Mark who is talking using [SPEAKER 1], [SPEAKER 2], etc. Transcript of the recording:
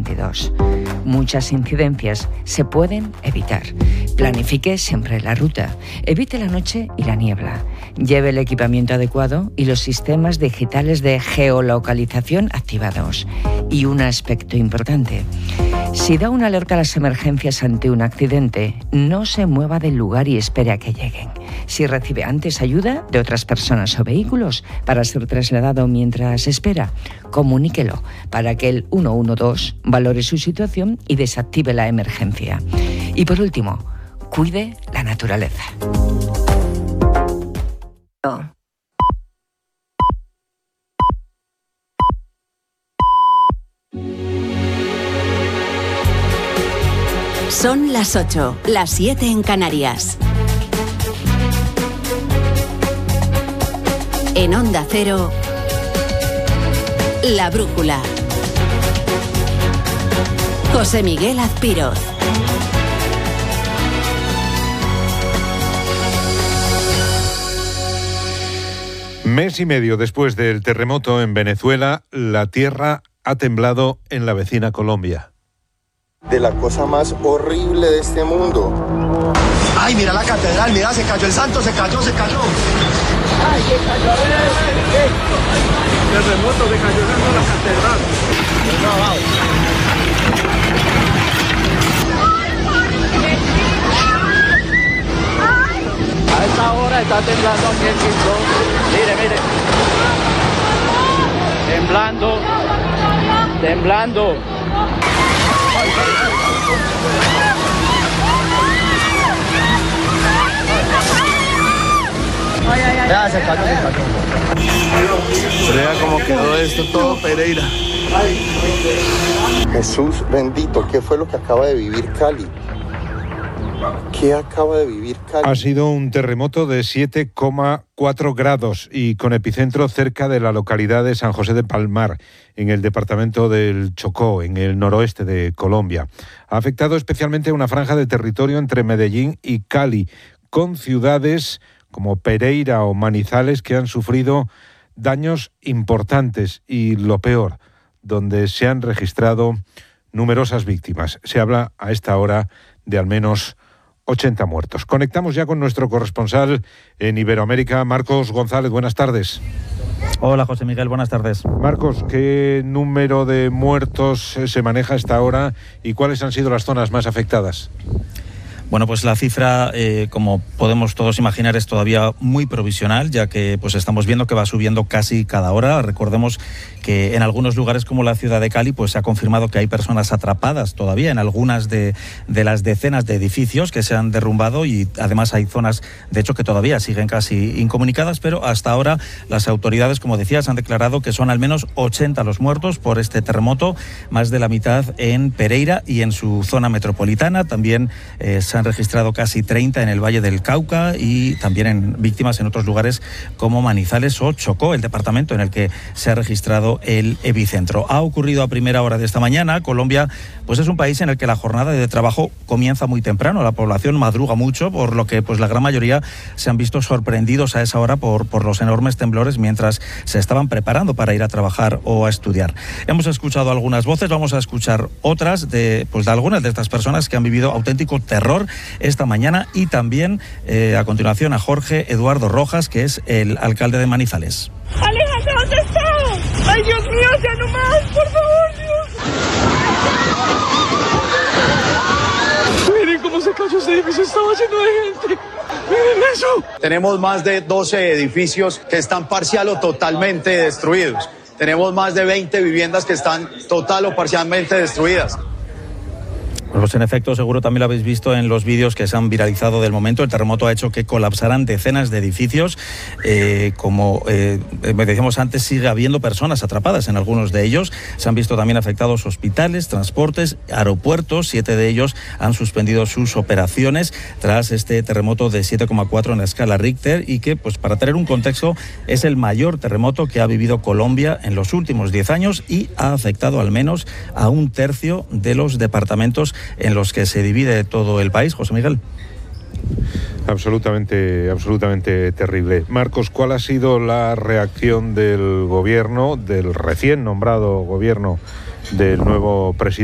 [SPEAKER 1] 2022. Muchas incidencias se pueden evitar. Planifique siempre la ruta. Evite la noche y la niebla. Lleve el equipamiento adecuado y los sistemas digitales de geolocalización activados. Y un aspecto importante: si da una alerta a las emergencias ante un accidente, no se mueva del lugar y espere a que lleguen. Si recibe antes ayuda de otras personas o vehículos para ser trasladado mientras espera, comuníquelo para que el 112 valore su situación y desactive la emergencia. Y por último, cuide la naturaleza.
[SPEAKER 2] Son las 8, las 7 en Canarias. En Onda Cero, La Brújula. José Miguel Azpiroz.
[SPEAKER 3] Mes y medio después del terremoto en Venezuela, la tierra ha temblado en la vecina Colombia.
[SPEAKER 4] De la cosa más horrible de este mundo.
[SPEAKER 5] ¡Ay, mira la catedral! ¡Mira, se cayó el santo! ¡Se cayó!
[SPEAKER 6] ¡Ay, se cayó! Terremoto, se cayó la catedral. A esta hora está temblando aquí el Quintón. Mire. Temblando.
[SPEAKER 5] Ya, se cayó.
[SPEAKER 7] Vea cómo quedó esto todo, Pereira.
[SPEAKER 4] Jesús bendito, ¿qué fue lo que acaba de vivir Cali? ¿Qué acaba de vivir Cali?
[SPEAKER 3] Ha sido un terremoto de 7,4 grados y con epicentro cerca de la localidad de San José de Palmar, en el departamento del Chocó, en el noroeste de Colombia. Ha afectado especialmente una franja de territorio entre Medellín y Cali, con ciudades como Pereira o Manizales que han sufrido daños importantes y, lo peor, donde se han registrado numerosas víctimas. Se habla a esta hora de al menos 80 muertos. Conectamos ya con nuestro corresponsal en Iberoamérica, Marcos González. Buenas tardes.
[SPEAKER 8] Hola, José Miguel, buenas tardes.
[SPEAKER 3] Marcos, ¿qué número de muertos se maneja a esta hora y cuáles han sido las zonas más afectadas?
[SPEAKER 8] Bueno, pues la cifra, como podemos todos imaginar, es todavía muy provisional, ya que pues estamos viendo que va subiendo casi cada hora. Recordemos que en algunos lugares como la ciudad de Cali pues se ha confirmado que hay personas atrapadas todavía en algunas de las decenas de edificios que se han derrumbado, y además hay zonas, de hecho, que todavía siguen casi incomunicadas, pero hasta ahora las autoridades, como decías, han declarado que son al menos 80 los muertos por este terremoto, más de la mitad en Pereira y en su zona metropolitana. También se han registrado casi 30 en el Valle del Cauca y también en víctimas en otros lugares como Manizales o Chocó, el departamento en el que se ha registrado el epicentro. Ha ocurrido a primera hora de esta mañana. Colombia pues es un país en el que la jornada de trabajo comienza muy temprano. La población madruga mucho, por lo que pues la gran mayoría se han visto sorprendidos a esa hora por los enormes temblores mientras se estaban preparando para ir a trabajar o a estudiar. Hemos escuchado algunas voces, vamos a escuchar otras de algunas de estas personas que han vivido auténtico terror esta mañana, y también a continuación a Jorge Eduardo Rojas, que es el alcalde de Manizales.
[SPEAKER 6] Alejandra, ¿dónde estás? Ay, Dios mío, ya no más, por favor, Dios. Miren cómo se cayó ese edificio, estaba lleno de gente. Miren eso.
[SPEAKER 9] Tenemos más de 12 edificios que están parcial o totalmente destruidos. Tenemos más de 20 viviendas que están total o parcialmente destruidas.
[SPEAKER 8] Pues en efecto, seguro también lo habéis visto en los vídeos que se han viralizado del momento. El terremoto ha hecho que colapsaran decenas de edificios. Como decíamos antes, sigue habiendo personas atrapadas en algunos de ellos. Se han visto también afectados hospitales, transportes, aeropuertos. 7 de ellos han suspendido sus operaciones tras este terremoto de 7,4 en la escala Richter, y que, pues para tener un contexto, es el mayor terremoto que ha vivido Colombia en los últimos 10 años y ha afectado al menos a 1/3 de los departamentos en los que se divide todo el país. José Miguel.
[SPEAKER 3] Absolutamente terrible. Marcos, ¿cuál ha sido la reacción del gobierno, del recién nombrado gobierno del nuevo presidente?